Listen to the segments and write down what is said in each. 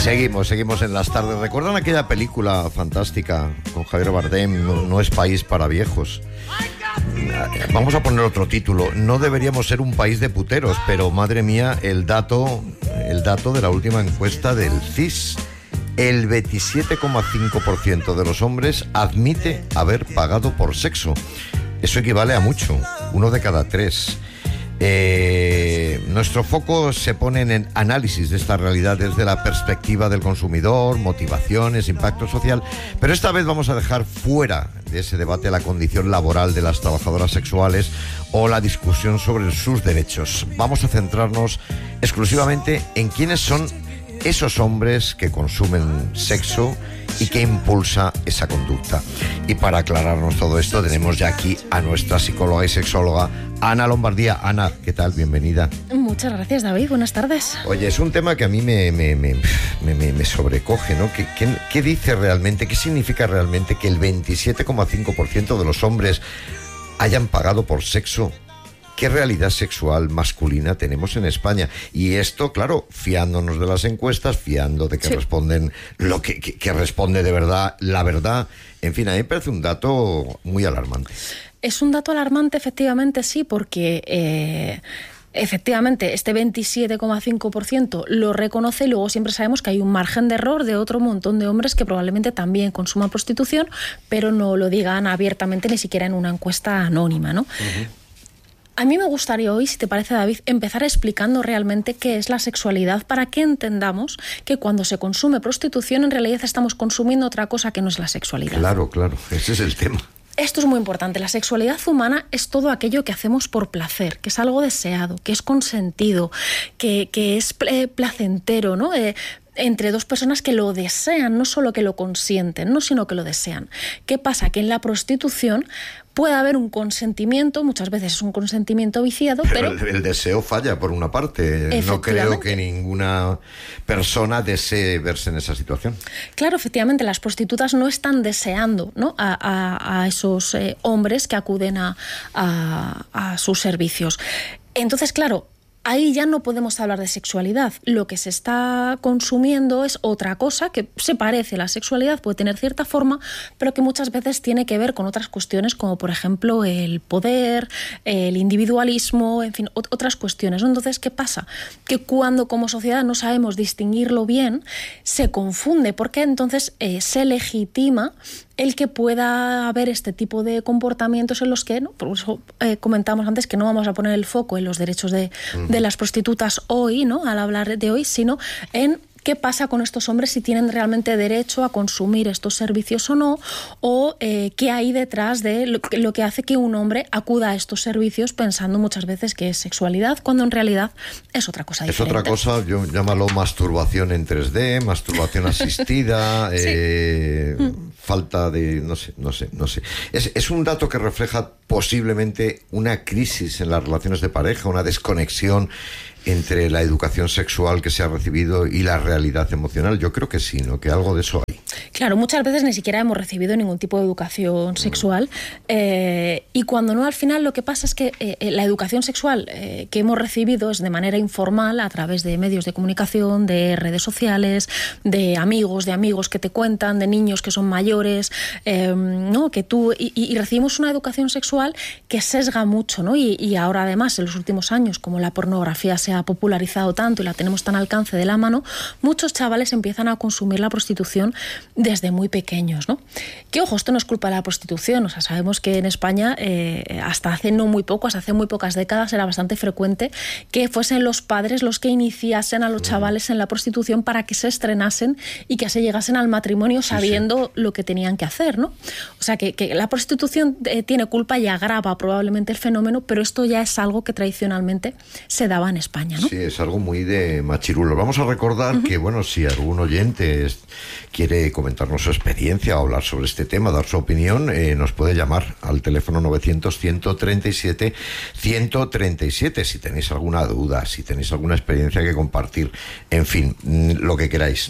Seguimos en las tardes. ¿Recuerdan aquella película fantástica con Javier Bardem, No es país para viejos? Vamos a poner otro título. No deberíamos ser un país de puteros, pero madre mía, el dato de la última encuesta del CIS. El 27,5% de los hombres admite haber pagado por sexo. Eso equivale a mucho, 1 de cada 3. Nuestro foco se pone en análisis de esta realidad desde la perspectiva del consumidor, motivaciones, impacto social, pero esta vez vamos a dejar fuera de ese debate la condición laboral de las trabajadoras sexuales o la discusión sobre sus derechos. Vamos a centrarnos exclusivamente en quiénes son esos hombres que consumen sexo y que impulsa esa conducta. Y para aclararnos todo esto tenemos ya aquí a nuestra psicóloga y sexóloga Ana Lombardía. Ana, ¿qué tal? Bienvenida. Muchas gracias, David. Buenas tardes. Oye, es un tema que a mí me sobrecoge, ¿no? ¿Qué dice realmente, qué significa realmente que el 27,5% de los hombres hayan pagado por sexo? ¿Qué realidad sexual masculina tenemos en España? Y esto, claro, fiándonos de las encuestas, fiando de que responden lo que responde de verdad, la verdad. En fin, a mí me parece un dato muy alarmante. Es un dato alarmante, efectivamente, sí, porque efectivamente este 27,5% lo reconoce y luego siempre sabemos que hay un margen de error de otro montón de hombres que probablemente también consuman prostitución, pero no lo digan abiertamente ni siquiera en una encuesta anónima, ¿no? Uh-huh. A mí me gustaría hoy, si te parece, David, empezar explicando realmente qué es la sexualidad para que entendamos que cuando se consume prostitución en realidad estamos consumiendo otra cosa que no es la sexualidad. Claro, ese es el tema. Esto es muy importante. La sexualidad humana es todo aquello que hacemos por placer, que es algo deseado, que es consentido, que es placentero, ¿no? Entre dos personas que lo desean, no solo que lo consienten, no, sino que lo desean. ¿Qué pasa? Que en la prostitución puede haber un consentimiento, muchas veces es un consentimiento viciado, pero el deseo falla por una parte. No creo que ninguna persona desee verse en esa situación. Claro, efectivamente, las prostitutas no están deseando, ¿no?, a esos hombres que acuden a sus servicios. Entonces, claro, ahí ya no podemos hablar de sexualidad. Lo que se está consumiendo es otra cosa que se parece a la sexualidad, puede tener cierta forma, pero que muchas veces tiene que ver con otras cuestiones como, por ejemplo, el poder, el individualismo, en fin, otras cuestiones, ¿no? Entonces, ¿qué pasa? Que cuando como sociedad no sabemos distinguirlo bien, se confunde, porque entonces se legitima el que pueda haber este tipo de comportamientos en los que, ¿no?, por eso comentamos antes que no vamos a poner el foco en los derechos de las prostitutas hoy, ¿no?, al hablar de hoy, sino en qué pasa con estos hombres, si tienen realmente derecho a consumir estos servicios o no, o qué hay detrás de lo que hace que un hombre acuda a estos servicios pensando muchas veces que es sexualidad, cuando en realidad es otra cosa diferente. Es otra cosa, yo llámalo masturbación en 3D, masturbación asistida, falta de... no sé. Es un dato que refleja posiblemente una crisis en las relaciones de pareja, una desconexión entre la educación sexual que se ha recibido y la realidad emocional. Yo creo que sí, ¿no?, que algo de eso hay. Claro, muchas veces ni siquiera hemos recibido ningún tipo de educación sexual y cuando no, al final lo que pasa es que la educación sexual que hemos recibido es de manera informal a través de medios de comunicación, de redes sociales, de amigos que te cuentan, de niños que son mayores, ¿no?, que tú y recibimos una educación sexual que sesga mucho, ¿no? Y ahora además en los últimos años, como la pornografía se ha popularizado tanto y la tenemos tan al alcance de la mano, muchos chavales empiezan a consumir la prostitución desde muy pequeños, ¿no? Que ojo, esto no es culpa de la prostitución, o sea, sabemos que en España hasta hace muy pocas décadas era bastante frecuente que fuesen los padres los que iniciasen a los chavales en la prostitución para que se estrenasen y que así llegasen al matrimonio sabiendo lo que tenían que hacer, ¿no? O sea, que la prostitución tiene culpa y agrava probablemente el fenómeno, pero esto ya es algo que tradicionalmente se daba en España, ¿no? Sí, es algo muy de machirulo. Vamos a recordar que, bueno, si algún oyente quiere comentarnos su experiencia o hablar sobre este tema, dar su opinión, nos puede llamar al teléfono 900-137-137 si tenéis alguna duda, si tenéis alguna experiencia que compartir, en fin, lo que queráis.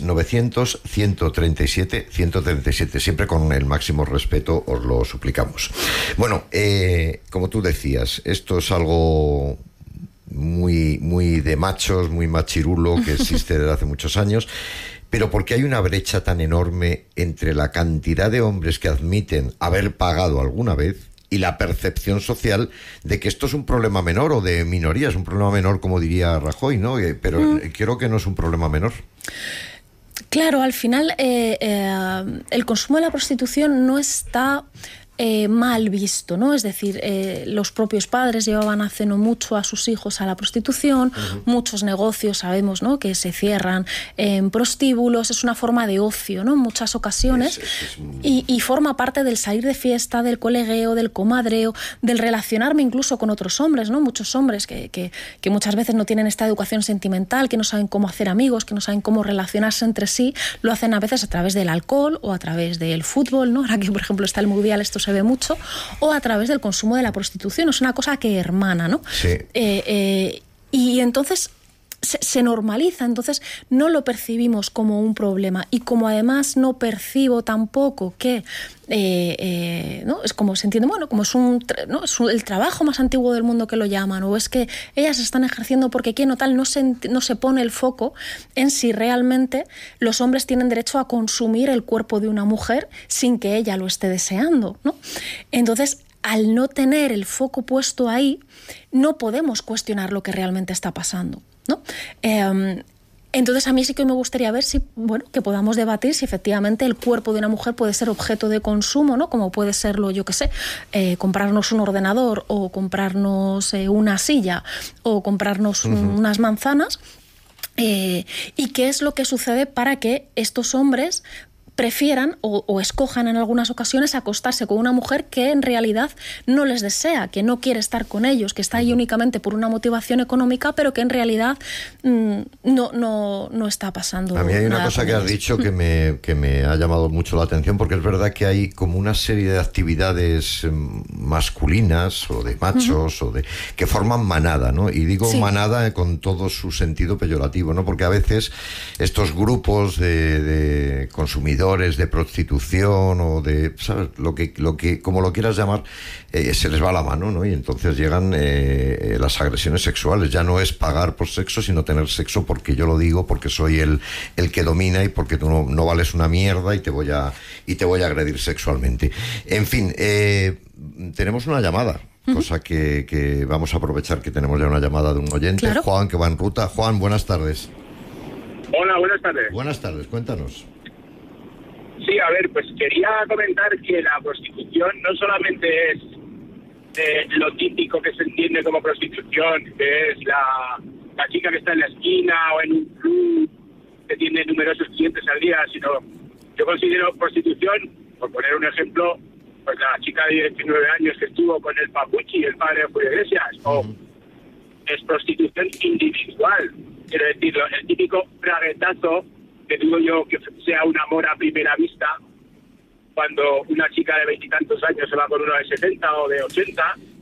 900-137-137, siempre con el máximo respeto, os lo suplicamos. Bueno, como tú decías, esto es algo muy de machos, muy machirulo, que existe desde hace muchos años. pero porque hay una brecha tan enorme entre la cantidad de hombres que admiten haber pagado alguna vez y la percepción social de que esto es un problema menor o de minoría, es un problema menor, como diría Rajoy, ¿no? Pero creo que no es un problema menor. Claro, al final el consumo de la prostitución no está mal visto, ¿no? Es decir, los propios padres llevaban hace no mucho a sus hijos a la prostitución, muchos negocios sabemos, ¿no?, que se cierran en prostíbulos, es una forma de ocio, ¿no?, en muchas ocasiones, y forma parte del salir de fiesta, del colegueo, del comadreo, del relacionarme incluso con otros hombres, ¿no? Muchos hombres que muchas veces no tienen esta educación sentimental, que no saben cómo hacer amigos, que no saben cómo relacionarse entre sí, lo hacen a veces a través del alcohol o a través del fútbol, ¿no? Ahora que, por ejemplo, está el Mundial, esto se ve mucho, o a través del consumo de la prostitución. Es una cosa que hermana, ¿no? Sí. Y entonces se normaliza, entonces no lo percibimos como un problema, y como además no percibo tampoco que ¿no?, es como se entiende, bueno, como es el trabajo más antiguo del mundo, que lo llaman, o es que ellas están ejerciendo porque quieren o tal, no se pone el foco en si realmente los hombres tienen derecho a consumir el cuerpo de una mujer sin que ella lo esté deseando, ¿no? Entonces, al no tener el foco puesto ahí, no podemos cuestionar lo que realmente está pasando, ¿no? Entonces a mí sí que me gustaría ver si, bueno, que podamos debatir si efectivamente el cuerpo de una mujer puede ser objeto de consumo, ¿no? Como puede serlo, yo qué sé, comprarnos un ordenador, o comprarnos una silla, o comprarnos unas manzanas, y qué es lo que sucede para que estos hombres prefieran o escojan en algunas ocasiones acostarse con una mujer que en realidad no les desea, que no quiere estar con ellos, que está ahí únicamente por una motivación económica, pero que en realidad no está pasando. A mí hay una cosa que has dicho que me ha llamado mucho la atención, porque es verdad que hay como una serie de actividades masculinas o de machos o de que forman manada, ¿no? Y digo manada con todo su sentido peyorativo, ¿no? Porque a veces estos grupos de consumidores, de prostitución o de, ¿sabes?, lo que como lo quieras llamar, se les va la mano, ¿no? Y entonces llegan las agresiones sexuales. Ya no es pagar por sexo, sino tener sexo porque yo lo digo, porque soy el que domina, y porque tú no vales una mierda y te voy a agredir sexualmente. En fin, tenemos una llamada, cosa que vamos a aprovechar, que tenemos ya una llamada de un oyente. Claro. Juan, que va en ruta. Juan, buenas tardes. Hola, buenas tardes. Buenas tardes, cuéntanos. Sí, a ver, pues quería comentar que la prostitución no solamente es lo típico que se entiende como prostitución, que es la chica que está en la esquina o en un club que tiene numerosos clientes al día, sino yo considero prostitución, por poner un ejemplo, pues la chica de 19 años que estuvo con el Papuchi, el padre de Julio Iglesias, o es prostitución individual, quiero decir, el típico braguetazo que digo yo que sea un amor a primera vista, cuando una chica de 20 y tantos años se va con uno de 60 o de 80,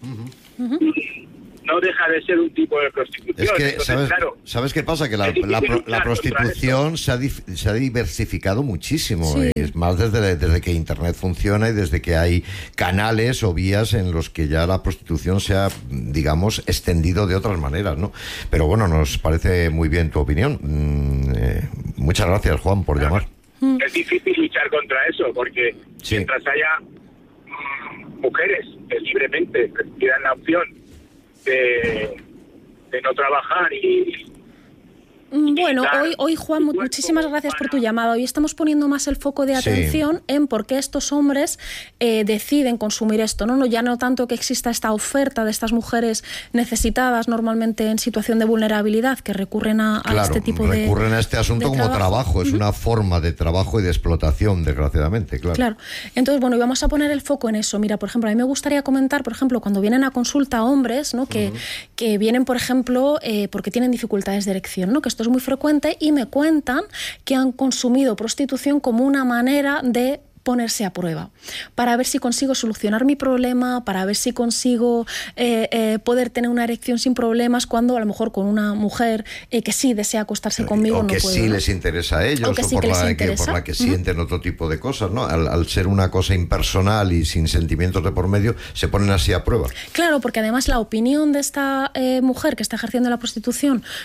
no deja de ser un tipo de prostitución. Es que, entonces, ¿sabes qué pasa? Que la prostitución se ha diversificado muchísimo. Sí. Es más desde que Internet funciona y desde que hay canales o vías en los que ya la prostitución se ha, digamos, extendido de otras maneras, ¿no? Pero bueno, nos parece muy bien tu opinión. Muchas gracias, Juan, por llamar. Es difícil luchar contra eso, porque mientras haya mujeres que libremente pidan la opción de no trabajar y Bueno, hoy Juan, muchísimas gracias por tu llamada. Hoy estamos poniendo más el foco de atención en por qué estos hombres deciden consumir esto, ¿no? Ya no tanto que exista esta oferta de estas mujeres necesitadas, normalmente en situación de vulnerabilidad, que recurren a este tipo de... recurren a este asunto como trabajo. Es una forma de trabajo y de explotación, desgraciadamente, Claro. Entonces, bueno, y vamos a poner el foco en eso. Mira, por ejemplo, a mí me gustaría comentar, por ejemplo, cuando vienen a consulta hombres, ¿no? Que vienen, por ejemplo, porque tienen dificultades de erección, ¿no? Que esto es muy frecuente, y me cuentan que han consumido prostitución como una manera de ponerse a prueba, para ver si consigo solucionar mi problema, para ver si consigo poder tener una erección sin problemas, cuando a lo mejor con una mujer que sí desea acostarse conmigo o no que puedo, sí ¿no? les interesa a ellos, o por la que sienten otro tipo de cosas, ¿no? Al ser una cosa impersonal y sin sentimientos de por medio, se ponen así a prueba. Claro, porque además la opinión de esta mujer que está ejerciendo la prostitución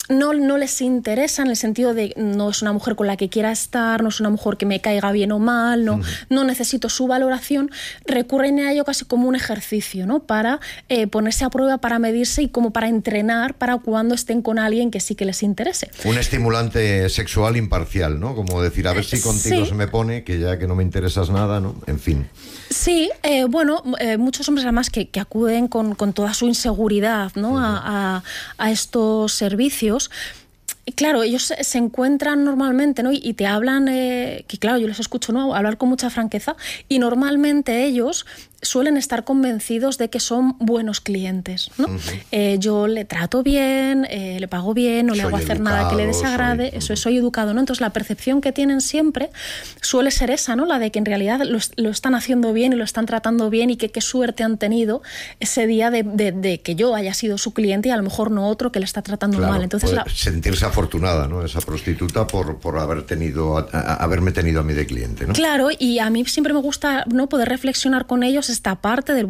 no les interesa, en el sentido de no es una mujer con la que quiera estar, no es una mujer que me caiga bien o mal, no necesito su valoración, recurren a ello casi como un ejercicio, ¿no? Para ponerse a prueba, para medirse y como para entrenar para cuando estén con alguien que sí que les interese. Un estimulante sexual imparcial, ¿no? Como decir, a ver si contigo se me pone, que ya que no me interesas nada, ¿no? En fin. Sí, muchos hombres además que acuden con toda su inseguridad, ¿no? a estos servicios. Y claro, ellos se encuentran normalmente, ¿no? Y te hablan, que claro, yo les escucho, ¿no? Hablar con mucha franqueza, y normalmente ellos suelen estar convencidos de que son buenos clientes, ¿no? Yo le trato bien, le pago bien, no le hago hacer nada que le desagrade, soy educado, ¿no? Entonces la percepción que tienen siempre suele ser esa, ¿no? La de que en realidad lo están haciendo bien y lo están tratando bien, y que qué suerte han tenido ese día de que yo haya sido su cliente y a lo mejor no otro que le está tratando mal. Entonces sentirse afortunada, ¿no? Esa prostituta por haberme tenido a mí de cliente, ¿no? Claro, y a mí siempre me gusta, ¿no? Poder reflexionar con ellos esta parte del,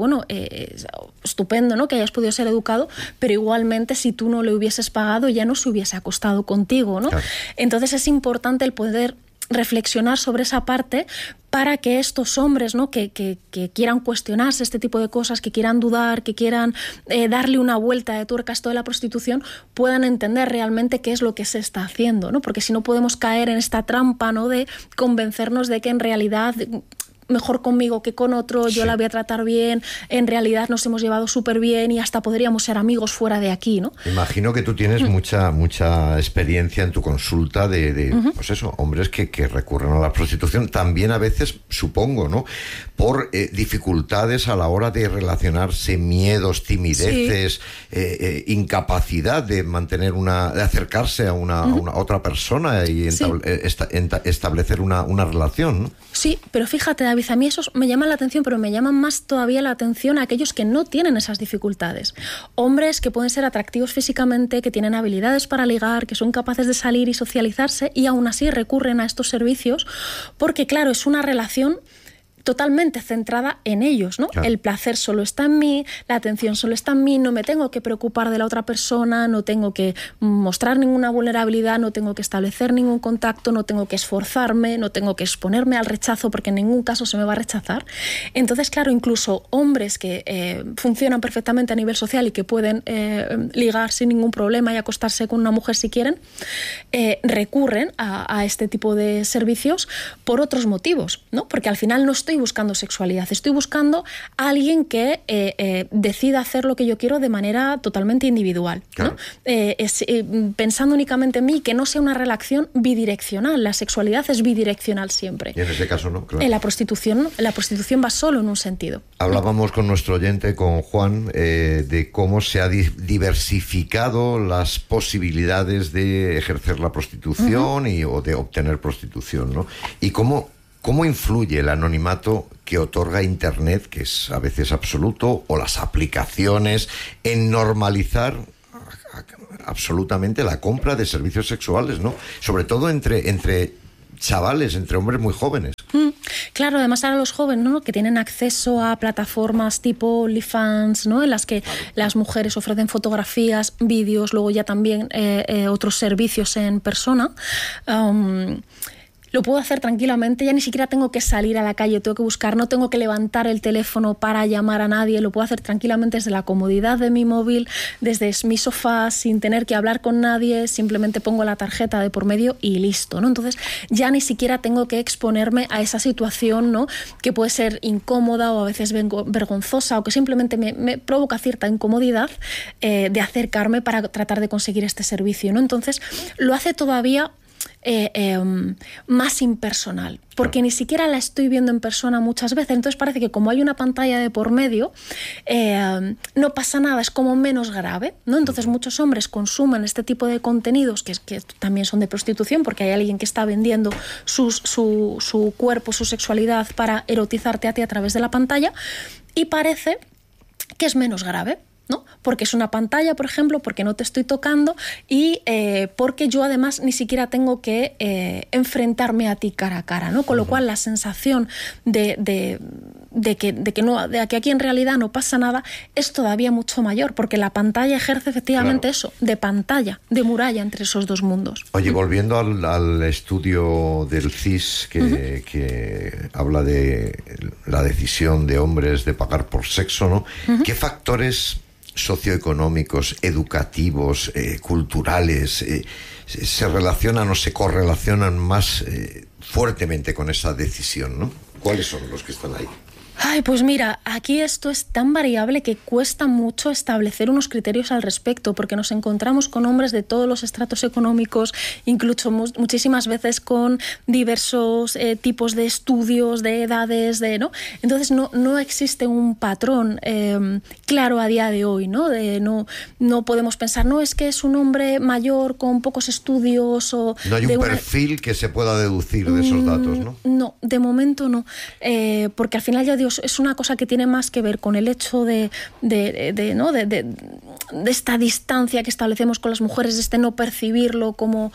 estupendo, ¿no? Que hayas podido ser educado, pero igualmente si tú no le hubieses pagado ya no se hubiese acostado contigo, ¿no? Claro. Entonces es importante el poder reflexionar sobre esa parte para que estos hombres, ¿no? que quieran cuestionarse este tipo de cosas, que quieran dudar, que quieran darle una vuelta de tuerca a esto de la prostitución, puedan entender realmente qué es lo que se está haciendo, ¿no? Porque si no podemos caer en esta trampa, ¿no? De convencernos de que en realidad mejor conmigo que con otro, yo la voy a tratar bien, en realidad nos hemos llevado súper bien y hasta podríamos ser amigos fuera de aquí, ¿no? Imagino que tú tienes mucha experiencia en tu consulta de pues eso, hombres que recurren a la prostitución, también a veces, supongo, ¿no? Por dificultades a la hora de relacionarse, miedos, timideces, incapacidad de mantener de acercarse a una otra persona y establecer una relación, ¿no? Sí, pero fíjate, David, a mí esos me llaman la atención, pero me llaman más todavía la atención a aquellos que no tienen esas dificultades. Hombres que pueden ser atractivos físicamente, que tienen habilidades para ligar, que son capaces de salir y socializarse, y aún así recurren a estos servicios porque, claro, es una relación totalmente centrada en ellos, ¿no? Claro. El placer solo está en mí, la atención solo está en mí, no me tengo que preocupar de la otra persona, no tengo que mostrar ninguna vulnerabilidad, no tengo que establecer ningún contacto, no tengo que esforzarme, no tengo que exponerme al rechazo porque en ningún caso se me va a rechazar. Entonces, claro, incluso hombres que funcionan perfectamente a nivel social y que pueden ligar sin ningún problema y acostarse con una mujer si quieren, recurren a este tipo de servicios por otros motivos, ¿no? Porque al final no estoy buscando sexualidad, estoy buscando a alguien que decida hacer lo que yo quiero de manera totalmente individual, ¿no? Pensando únicamente en mí, que no sea una relación bidireccional. La sexualidad es bidireccional siempre. Y en ese caso no, claro. La prostitución va solo en un sentido. Hablábamos con nuestro oyente, con Juan, de cómo se ha diversificado las posibilidades de ejercer la prostitución o de obtener prostitución, ¿no? Y cómo influye el anonimato que otorga Internet, que es a veces absoluto, o las aplicaciones, en normalizar absolutamente la compra de servicios sexuales, ¿no? Sobre todo entre chavales, entre hombres muy jóvenes. Claro, además ahora los jóvenes, ¿no? Que tienen acceso a plataformas tipo OnlyFans, ¿no? En las que las mujeres ofrecen fotografías, vídeos, luego ya también otros servicios en persona. Lo puedo hacer tranquilamente, ya ni siquiera tengo que salir a la calle, tengo que buscar, no tengo que levantar el teléfono para llamar a nadie, lo puedo hacer tranquilamente desde la comodidad de mi móvil, desde mi sofá, sin tener que hablar con nadie, simplemente pongo la tarjeta de por medio y listo, ¿no? Entonces ya ni siquiera tengo que exponerme a esa situación, ¿no? Que puede ser incómoda o a veces vergonzosa, o que simplemente me provoca cierta incomodidad de acercarme para tratar de conseguir este servicio, ¿no? Entonces lo hace todavía más impersonal, porque ni siquiera la estoy viendo en persona muchas veces. Entonces parece que como hay una pantalla de por medio, no pasa nada, es como menos grave, ¿no? Entonces muchos hombres consumen este tipo de contenidos que también son de prostitución, porque hay alguien que está vendiendo su cuerpo, su sexualidad para erotizarte a ti a través de la pantalla, y parece que es menos grave, ¿no? Porque es una pantalla, por ejemplo, porque no te estoy tocando y porque yo además ni siquiera tengo que enfrentarme a ti cara a cara, ¿no? Con lo cual la sensación de de que aquí en realidad no pasa nada es todavía mucho mayor, porque la pantalla ejerce efectivamente eso, de pantalla, de muralla entre esos dos mundos. Oye, volviendo al estudio del CIS que habla de la decisión de hombres de pagar por sexo, ¿no? ¿Qué factores socioeconómicos, educativos, culturales se relacionan o se correlacionan más fuertemente con esa decisión, ¿no? ¿Cuáles son los que están ahí? Ay, pues mira, aquí esto es tan variable que cuesta mucho establecer unos criterios al respecto, porque nos encontramos con hombres de todos los estratos económicos, incluso muchísimas veces con diversos tipos de estudios, de edades, ¿no? Entonces no existe un patrón claro a día de hoy, ¿no? No podemos pensar, no, es que es un hombre mayor con pocos estudios o... No hay un perfil que se pueda deducir de esos datos, ¿no? No, de momento no, porque al final ya digo, es una cosa que tiene más que ver con el hecho de esta distancia que establecemos con las mujeres, de este no percibirlo como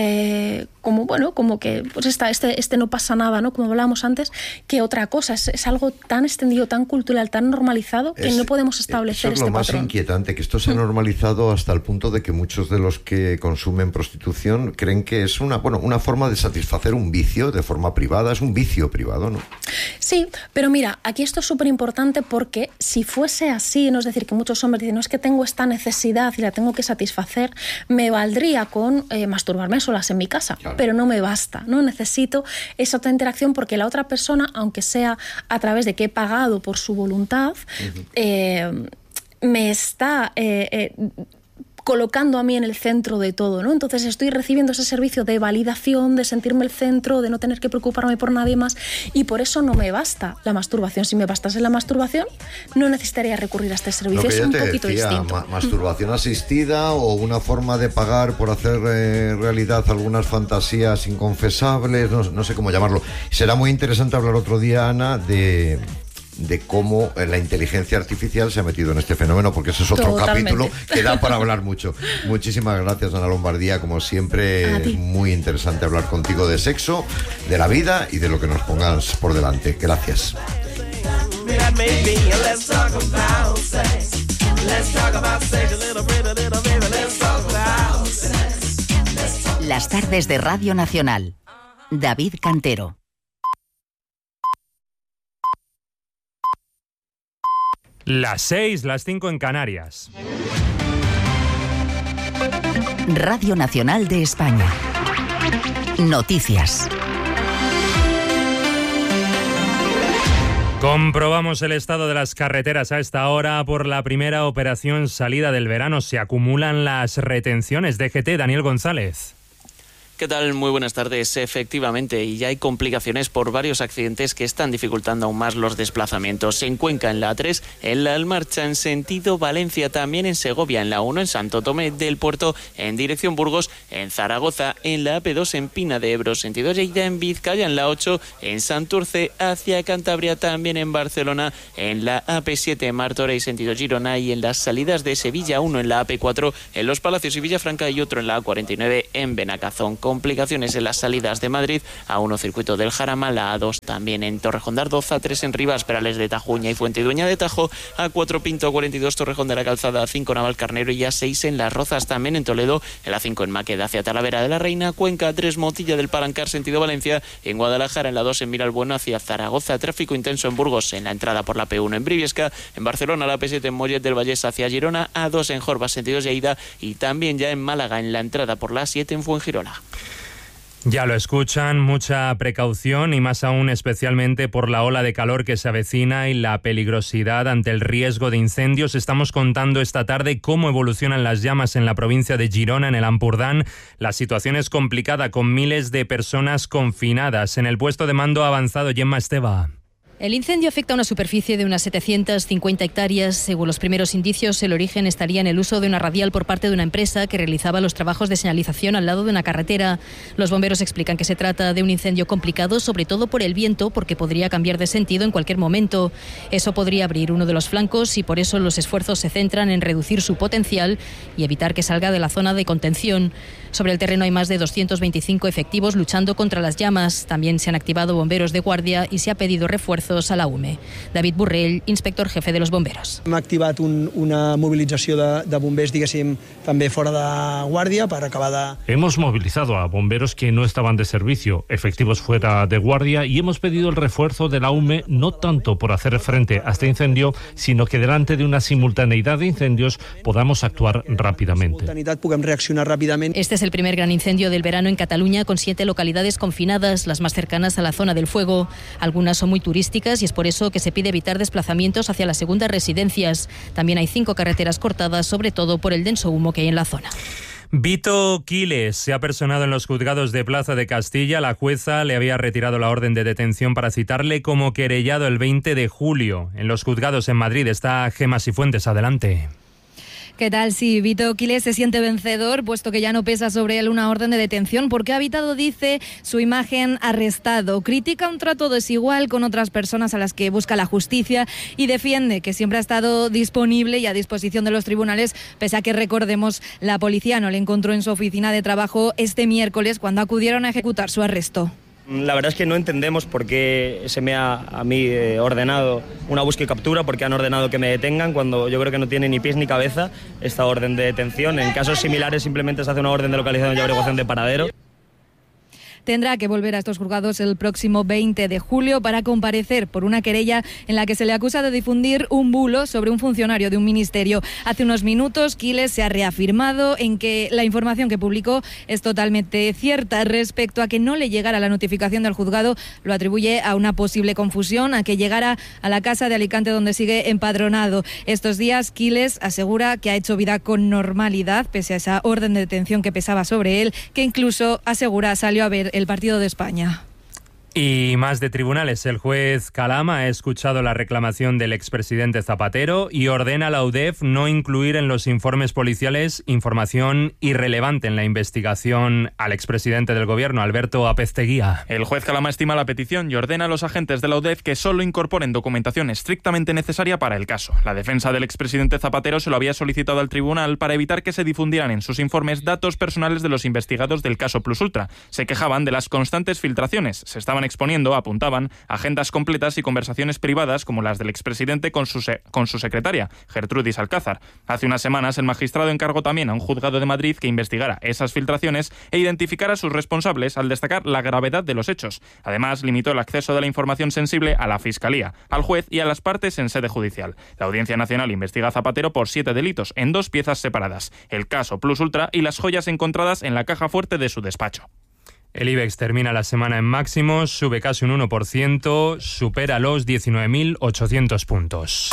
que pues este no pasa nada, ¿no? Como hablábamos antes, que otra cosa. Es algo tan extendido, tan cultural, tan normalizado, que no podemos establecer este patrón. Eso es lo más inquietante, que esto se ha normalizado hasta el punto de que muchos de los que consumen prostitución creen que es una forma de satisfacer un vicio de forma privada, es un vicio privado, ¿no? Sí, pero mira, aquí esto es súper importante, porque si fuese así, no es decir, que muchos hombres dicen, no, es que tengo esta necesidad y la tengo que satisfacer, me valdría con masturbarme a solas en mi casa, claro. Pero no me basta, ¿no? Necesito esa otra interacción, porque la otra persona, aunque sea a través de que he pagado por su voluntad, me está... colocando a mí en el centro de todo, ¿no? Entonces estoy recibiendo ese servicio de validación, de sentirme el centro, de no tener que preocuparme por nadie más, y por eso no me basta la masturbación. Si me bastase la masturbación, no necesitaría recurrir a este servicio. Es un poquito distinto. Masturbación asistida, o una forma de pagar por hacer realidad algunas fantasías inconfesables, no sé cómo llamarlo. Será muy interesante hablar otro día, Ana, de cómo la inteligencia artificial se ha metido en este fenómeno, porque ese es otro capítulo que da para hablar mucho. Muchísimas gracias, Ana Lombardía, como siempre, muy interesante hablar contigo de sexo, de la vida y de lo que nos pongas por delante. Gracias. Las tardes de Radio Nacional. David Cantero. Las 6, las 5 en Canarias. Radio Nacional de España. Noticias. Comprobamos el estado de las carreteras a esta hora. Por la primera operación salida del verano se acumulan las retenciones. DGT, Daniel González. ¿Qué tal? Muy buenas tardes. Efectivamente, y ya hay complicaciones por varios accidentes que están dificultando aún más los desplazamientos. En Cuenca, en la A3, en la Almarcha, en sentido Valencia, también en Segovia, en la 1, en Santo Tomé del Puerto, en dirección Burgos, en Zaragoza, en la AP2, en Pina de Ebro, sentido Lleida, en Vizcaya, en la 8, en Santurce, hacia Cantabria, también en Barcelona, en la AP7, en Martorell, sentido Girona, y en las salidas de Sevilla, 1 en la AP4, en Los Palacios y Villafranca, y otro en la A49, en Benacazón. Complicaciones en las salidas de Madrid, A1 circuito del Jarama, la A2 también en Torrejón de Ardoz, A3 en Rivas, Perales de Tajuña y Fuentidueña de Tajo, A4 Pinto, A42 Torrejón de la Calzada, A5 Navalcarnero, y A6 en Las Rozas, también en Toledo, el A5 en Maqueda hacia Talavera de la Reina, Cuenca, A3 Motilla del Palancar sentido Valencia, en Guadalajara en la 2 en Miralbueno hacia Zaragoza, tráfico intenso en Burgos en la entrada por la P1 en Briviesca, en Barcelona la P7 en Mollet del Vallés hacia Girona, A2 en Jorba sentido Lleida, y también ya en Málaga en la entrada por la 7 en Fuengirola. Ya lo escuchan, mucha precaución, y más aún especialmente por la ola de calor que se avecina y la peligrosidad ante el riesgo de incendios. Estamos contando esta tarde cómo evolucionan las llamas en la provincia de Girona, en el Ampurdán. La situación es complicada, con miles de personas confinadas. En el puesto de mando ha avanzado Gemma Esteva. El incendio afecta a una superficie de unas 750 hectáreas. Según los primeros indicios, el origen estaría en el uso de una radial por parte de una empresa que realizaba los trabajos de señalización al lado de una carretera. Los bomberos explican que se trata de un incendio complicado, sobre todo por el viento, porque podría cambiar de sentido en cualquier momento. Eso podría abrir uno de los flancos, y por eso los esfuerzos se centran en reducir su potencial y evitar que salga de la zona de contención. Sobre el terreno hay más de 225 efectivos luchando contra las llamas. También se han activado bomberos de guardia y se ha pedido refuerzos a la UME. David Burrell, inspector jefe de los bomberos. Hem activat una movilizació de bombers, diguéssim, també fora de guàrdia para acabar de... Hemos movilizado a bomberos que no estaban de servicio, efectivos fuera de guardia, y hemos pedido el refuerzo de la UME no tanto por hacer frente a este incendio, sino que delante de una simultaneidad de incendios podamos actuar rápidamente. Puguem reaccionar rápidamente. Este es el primer gran incendio del verano en Cataluña, con 7 localidades confinadas, las más cercanas a la zona del fuego. Algunas son muy turísticas y es por eso que se pide evitar desplazamientos hacia las segundas residencias. También hay 5 carreteras cortadas, sobre todo por el denso humo que hay en la zona. Vito Quiles se ha personado en los juzgados de Plaza de Castilla. La jueza le había retirado la orden de detención para citarle como querellado el 20 de julio. En los juzgados en Madrid está Gemma Sifuentes. Adelante. ¿Qué tal? Sí, Vito Quiles se siente vencedor, puesto que ya no pesa sobre él una orden de detención, porque ha evitado, dice, su imagen arrestado. Critica un trato desigual con otras personas a las que busca la justicia y defiende que siempre ha estado disponible y a disposición de los tribunales, pese a que, recordemos, la policía no le encontró en su oficina de trabajo este miércoles cuando acudieron a ejecutar su arresto. La verdad es que no entendemos por qué se me ha a mí ordenado una búsqueda y captura, porque han ordenado que me detengan cuando yo creo que no tiene ni pies ni cabeza esta orden de detención. En casos similares simplemente se hace una orden de localización y averiguación de paradero. Tendrá que volver a estos juzgados el próximo 20 de julio para comparecer por una querella en la que se le acusa de difundir un bulo sobre un funcionario de un ministerio. Hace unos minutos, Quiles se ha reafirmado en que la información que publicó es totalmente cierta. Respecto a que no le llegara la notificación del juzgado, lo atribuye a una posible confusión, a que llegara a la casa de Alicante donde sigue empadronado. Estos días, Quiles asegura que ha hecho vida con normalidad, pese a esa orden de detención que pesaba sobre él, que incluso asegura salió a ver el partido de España. Y más de tribunales. El juez Calama ha escuchado la reclamación del expresidente Zapatero y ordena a la UDEF no incluir en los informes policiales información irrelevante en la investigación al expresidente del gobierno, Alberto Apezteguía. El juez Calama estima la petición y ordena a los agentes de la UDEF que solo incorporen documentación estrictamente necesaria para el caso. La defensa del expresidente Zapatero se lo había solicitado al tribunal para evitar que se difundieran en sus informes datos personales de los investigados del caso Plus Ultra. Se quejaban de las constantes filtraciones. Se estaban exponiendo, apuntaban, agendas completas y conversaciones privadas como las del expresidente con su secretaria, Gertrudis Alcázar. Hace unas semanas el magistrado encargó también a un juzgado de Madrid que investigara esas filtraciones e identificara a sus responsables al destacar la gravedad de los hechos. Además, limitó el acceso de la información sensible a la Fiscalía, al juez y a las partes en sede judicial. La Audiencia Nacional investiga a Zapatero por 7 delitos en 2 piezas separadas: el caso Plus Ultra y las joyas encontradas en la caja fuerte de su despacho. El IBEX termina la semana en máximos, sube casi un 1%, supera los 19.800 puntos.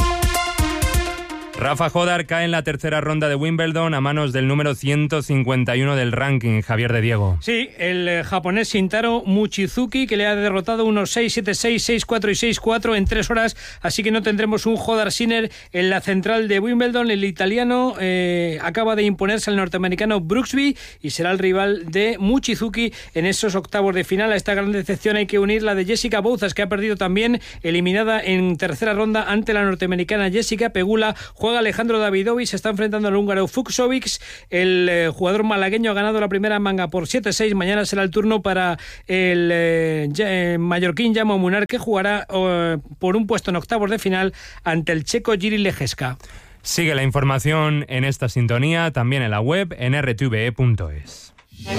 Rafa Jodar cae en la tercera ronda de Wimbledon a manos del número 151 del ranking, Javier de Diego. Sí, el japonés Shintaro Mochizuki, que le ha derrotado unos 6-7-6, 6-4 y 6-4 en 3 horas, así que no tendremos un Jodar Sinner en la central de Wimbledon. El italiano acaba de imponerse al norteamericano Brooksby y será el rival de Mochizuki en esos octavos de final. A esta gran decepción hay que unir la de Jessica Bouzas, que ha perdido también, eliminada en tercera ronda ante la norteamericana Jessica Pegula. Juega Alejandro Davidovich, se está enfrentando al húngaro Fucsovics. El jugador malagueño ha ganado la primera manga por 7-6. Mañana será el turno para el mallorquín Jaume Munar, que jugará por un puesto en octavos de final ante el checo Jiří Ležeska. Sigue la información en esta sintonía, también en la web en rtve.es.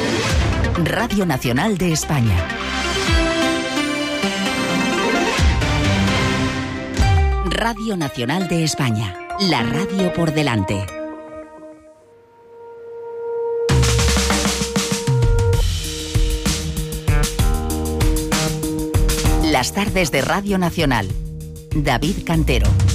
Radio Nacional de España. Radio Nacional de España. La radio por delante. Las tardes de Radio Nacional. David Cantero.